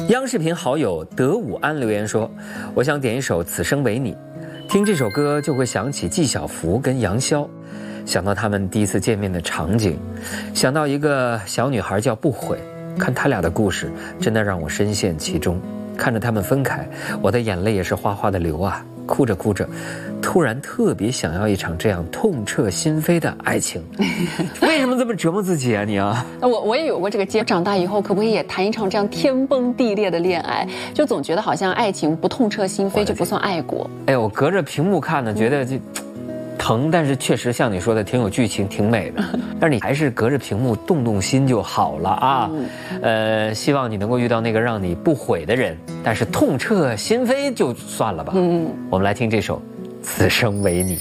央视频好友德武安留言说：“我想点一首《此生为你》，听这首歌就会想起纪晓芙跟杨潇，想到他们第一次见面的场景，想到一个小女孩叫不悔，看他俩的故事，真的让我深陷其中。看着他们分开，我的眼泪也是哗哗的流啊，哭着哭着，突然特别想要一场这样痛彻心扉的爱情。为什么这么折磨自己啊你啊？ 我也有过这个阶，长大以后可不可以也谈一场这样天崩地裂的恋爱？就总觉得好像爱情不痛彻心扉就不算爱过。 哎，我隔着屏幕看呢，觉得就疼，但是确实像你说的挺有剧情，挺美的。但是你还是隔着屏幕动动心就好了啊。希望你能够遇到那个让你不悔的人，但是痛彻心扉就算了吧。我们来听这首《此生为你》。